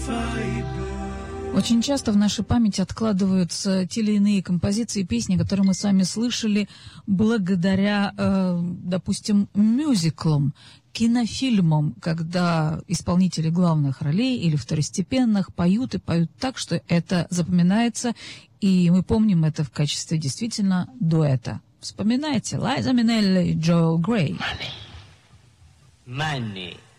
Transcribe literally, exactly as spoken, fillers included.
Очень часто в нашей памяти откладываются те или иные композиции, песни, которые мы с вами слышали благодаря, э, допустим, мюзиклам, кинофильмам, когда исполнители главных ролей или второстепенных поют и поют так, что это запоминается, и мы помним это в качестве действительно дуэта. Вспоминайте, Лайза Минелли и Джоэл Грей. Money. Money.